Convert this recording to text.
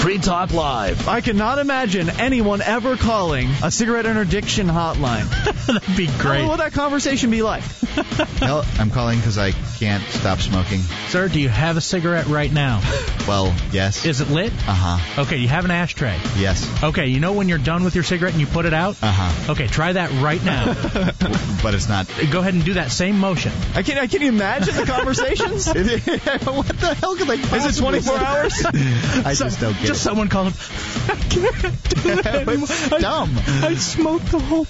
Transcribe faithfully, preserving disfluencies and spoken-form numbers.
Free Talk Live. I cannot imagine anyone ever calling a cigarette interdiction hotline. That'd be great. What would that conversation be like? Well, I'm calling because I can't stop smoking. Sir, do you have a cigarette right now? Well, yes. Is it lit? Uh-huh. Okay, you have an ashtray. Yes. Okay, you know when you're done with your cigarette and you put it out? Uh-huh. Okay, try that right now. But it's not. Go ahead and do that same motion. I can't, I can't imagine the conversations. What the hell could they Is it twenty-four hours? I So- just don't get Just it. someone call him. I can't do that anymore. It's dumb. I, I smoked the whole